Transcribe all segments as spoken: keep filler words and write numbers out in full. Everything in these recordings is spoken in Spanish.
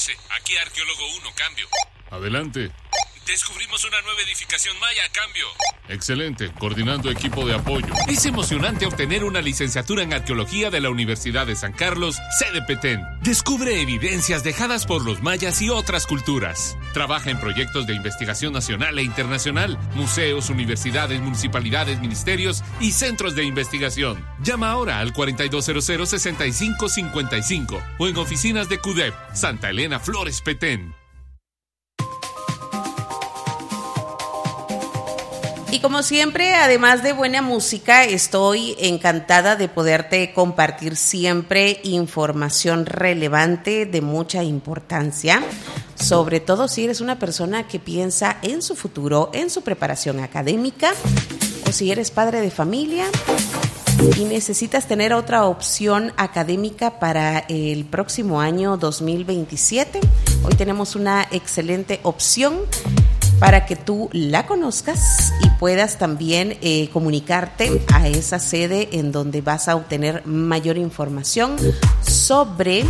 Pase, aquí arqueólogo uno, cambio. Adelante. Descubrimos una nueva edificación maya, cambio. Excelente, coordinando equipo de apoyo. Es emocionante obtener una licenciatura en arqueología de la Universidad de San Carlos, sede Petén. Descubre evidencias dejadas por los mayas y otras culturas. Trabaja en proyectos de investigación nacional e internacional, museos, universidades, municipalidades, ministerios y centros de investigación. Llama ahora al cuarenta y dos cero cero, sesenta y cinco cincuenta y cinco o en oficinas de C U D E P, Santa Elena Flores Petén. Y como siempre, además de buena música, estoy encantada de poderte compartir siempre información relevante de mucha importancia, sobre todo si eres una persona que piensa en su futuro, en su preparación académica, o si eres padre de familia y necesitas tener otra opción académica para el próximo año dos mil veintisiete. Hoy tenemos una excelente opción para que tú la conozcas y puedas también eh, comunicarte a esa sede en donde vas a obtener mayor información sobre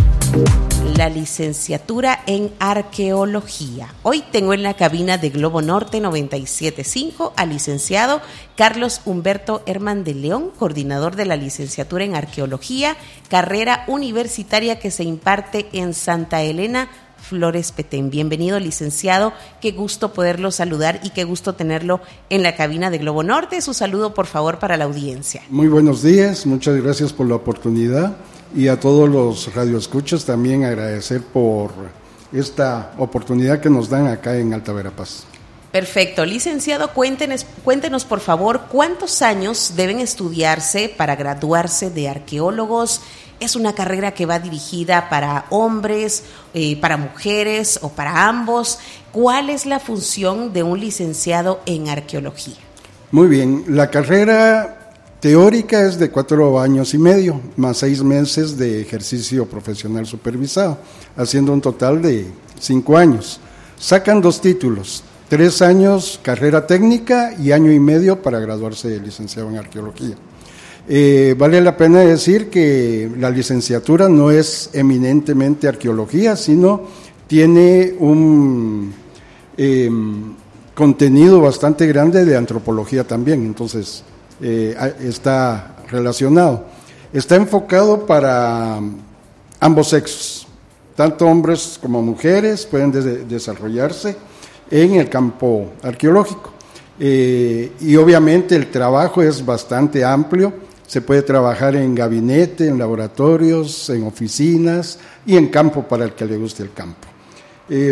la licenciatura en arqueología. Hoy tengo en la cabina de Globo Norte noventa y siete punto cinco al licenciado Carlos Humberto Herman de León, coordinador de la licenciatura en arqueología, carrera universitaria que se imparte en Santa Elena Flores Petén. Bienvenido, licenciado. Qué gusto poderlo saludar y qué gusto tenerlo en la cabina de Globo Norte. Su saludo, por favor, para la audiencia. Muy buenos días, muchas gracias por la oportunidad y a todos los radioescuchas también agradecer por esta oportunidad que nos dan acá en Alta Verapaz. Perfecto. Licenciado, cuéntenos, cuéntenos por favor, ¿cuántos años deben estudiarse para graduarse de arqueólogos? ¿Es una carrera que va dirigida para hombres, eh, para mujeres o para ambos? ¿Cuál es la función de un licenciado en arqueología? Muy bien, la carrera teórica es de cuatro años y medio, más seis meses de ejercicio profesional supervisado, haciendo un total de cinco años. Sacan dos títulos, tres años carrera técnica y año y medio para graduarse de licenciado en arqueología. Eh, vale la pena decir que la licenciatura no es eminentemente arqueología, sino tiene un eh, contenido bastante grande de antropología también, entonces eh, está relacionado. Está enfocado para ambos sexos, tanto hombres como mujeres pueden de- desarrollarse en el campo arqueológico. Eh, y obviamente el trabajo es bastante amplio. Se puede trabajar en gabinete, en laboratorios, en oficinas y en campo para el que le guste el campo. Eh,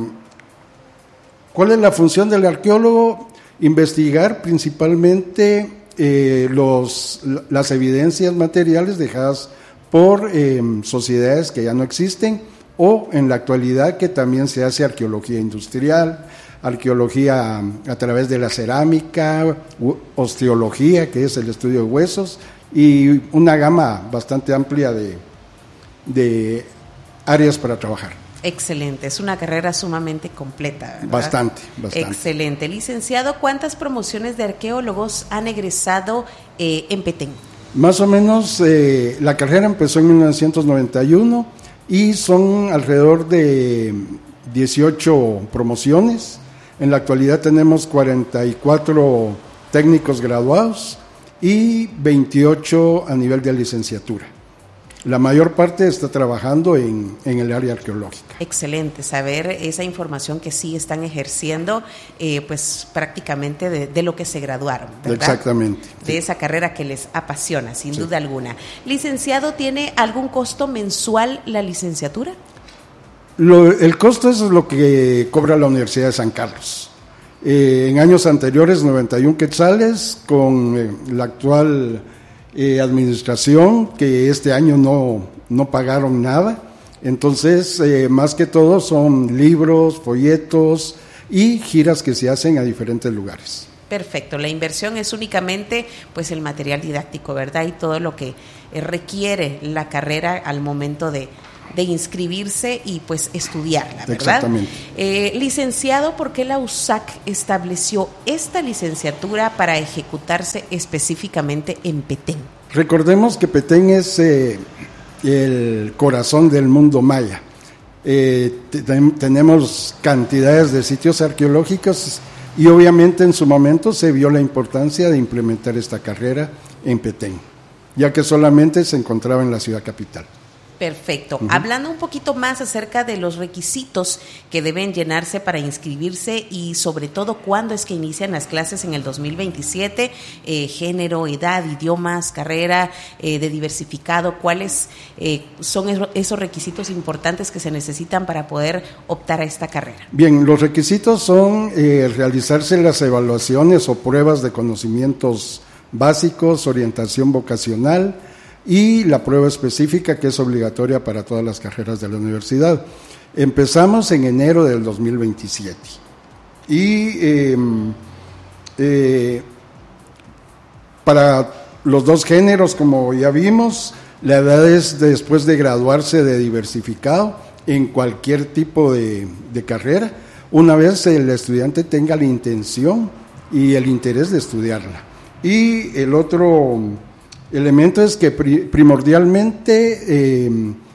¿Cuál es la función del arqueólogo? Investigar principalmente eh, los, las evidencias materiales dejadas por eh, sociedades que ya no existen o en la actualidad que también se hace arqueología industrial, arqueología a través de la cerámica, osteología, que es el estudio de huesos, y una gama bastante amplia de, de áreas para trabajar. Excelente, es una carrera sumamente completa, ¿verdad? Bastante, bastante. Excelente. Licenciado, ¿cuántas promociones de arqueólogos han egresado eh, en Petén? Más o menos, eh, la carrera empezó en mil novecientos noventa y uno y son alrededor de dieciocho promociones. En la actualidad tenemos cuarenta y cuatro técnicos graduados y veintiocho a nivel de licenciatura. La mayor parte está trabajando en, en el área arqueológica. Excelente, saber esa información que sí están ejerciendo, eh, pues prácticamente de, de lo que se graduaron, ¿verdad? Exactamente. De sí. esa carrera que les apasiona, sin Sí. duda alguna. Licenciado, ¿tiene algún costo mensual la licenciatura? Lo, el costo es lo que cobra la Universidad de San Carlos. Eh, en años anteriores, noventa y uno quetzales, con eh, la actual eh, administración, que este año no, no pagaron nada. Entonces, eh, más que todo son libros, folletos y giras que se hacen a diferentes lugares. Perfecto, la inversión es únicamente pues el material didáctico, ¿verdad? Y todo lo que eh, requiere la carrera al momento de, de inscribirse y pues estudiarla, ¿verdad? Exactamente. Eh, licenciado, ¿por qué la U S A C estableció esta licenciatura para ejecutarse específicamente en Petén? Recordemos que Petén es eh, el corazón del mundo maya. eh, te, tenemos cantidades de sitios arqueológicos y obviamente en su momento se vio la importancia de implementar esta carrera en Petén, ya que solamente se encontraba en la ciudad capital. Perfecto. Uh-huh. Hablando un poquito más acerca de los requisitos que deben llenarse para inscribirse y sobre todo cuándo es que inician las clases en el dos mil veintisiete, eh, género, edad, idiomas, carrera, eh, de diversificado, ¿cuáles eh, son esos requisitos importantes que se necesitan para poder optar a esta carrera? Bien, los requisitos son eh, realizarse las evaluaciones o pruebas de conocimientos básicos, orientación vocacional, y la prueba específica que es obligatoria para todas las carreras de la universidad. Empezamos en enero del dos mil veintisiete y eh, eh, para los dos géneros, como ya vimos, la edad es después de graduarse de diversificado en cualquier tipo de, de carrera, una vez el estudiante tenga la intención y el interés de estudiarla. Y el otro elemento es que pri- primordialmente eh,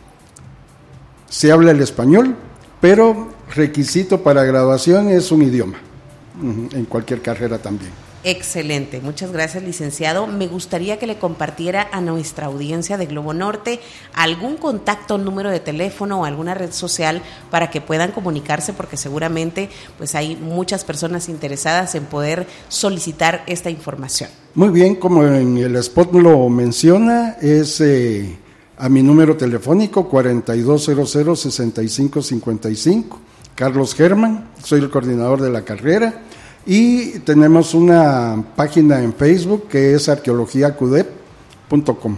se habla el español, pero requisito para graduación es un idioma, uh-huh, en cualquier carrera también. Excelente, muchas gracias, licenciado. Me gustaría que le compartiera a nuestra audiencia de Globo Norte algún contacto, número de teléfono o alguna red social para que puedan comunicarse, porque seguramente pues hay muchas personas interesadas en poder solicitar esta información. Muy bien, como en el spot lo menciona, es eh, a mi número telefónico cuarenta y dos cero cero, sesenta y cinco cincuenta y cinco, Carlos Germán, soy el coordinador de la carrera. Y tenemos una página en Facebook que es arqueología q d e p punto com.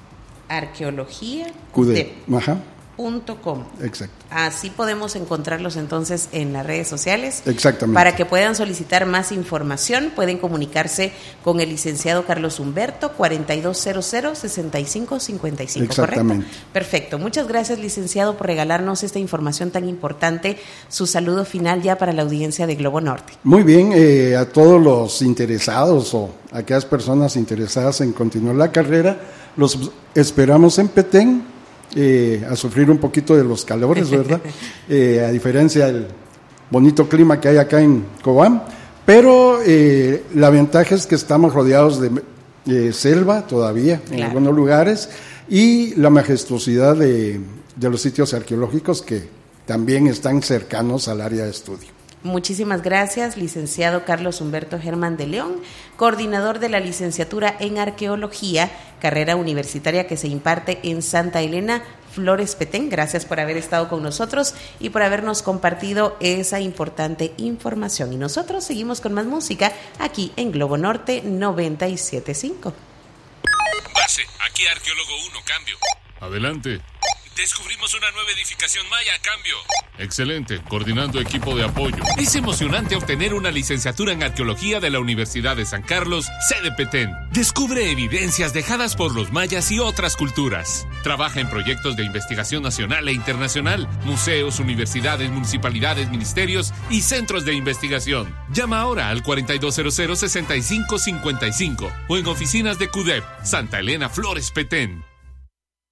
Arqueología q d e p, ajá. Punto com. Exacto. Así podemos encontrarlos entonces en las redes sociales. Exactamente. Para que puedan solicitar más información, pueden comunicarse con el licenciado Carlos Humberto, cuarenta y dos cero cero, sesenta y cinco cincuenta y cinco. Exactamente. ¿Correcto? Perfecto. Muchas gracias, licenciado, por regalarnos esta información tan importante. Su saludo final ya para la audiencia de Globo Norte. Muy bien, eh, a todos los interesados o a aquellas personas interesadas en continuar la carrera, los esperamos en Petén. Eh, a sufrir un poquito de los calores, ¿verdad? Eh, a diferencia del bonito clima que hay acá en Cobán, pero eh, la ventaja es que estamos rodeados de eh, selva todavía, claro, en algunos lugares, y la majestuosidad de, de los sitios arqueológicos que también están cercanos al área de estudio. Muchísimas gracias, licenciado Carlos Humberto Germán de León, coordinador de la licenciatura en Arqueología, carrera universitaria que se imparte en Santa Elena, Flores Petén. Gracias por haber estado con nosotros y por habernos compartido esa importante información. Y nosotros seguimos con más música aquí en Globo Norte noventa y siete punto cinco. Base, aquí Arqueólogo uno, cambio. Adelante. Descubrimos una nueva edificación maya, cambio. Excelente, coordinando equipo de apoyo. Es emocionante obtener una licenciatura en arqueología de la Universidad de San Carlos, sede Petén. Descubre evidencias dejadas por los mayas y otras culturas. Trabaja en proyectos de investigación nacional e internacional, museos, universidades, municipalidades, ministerios y centros de investigación. Llama ahora al cuarenta y dos cero cero, sesenta y cinco cincuenta y cinco o en oficinas de Q D E P, Santa Elena, Flores Petén.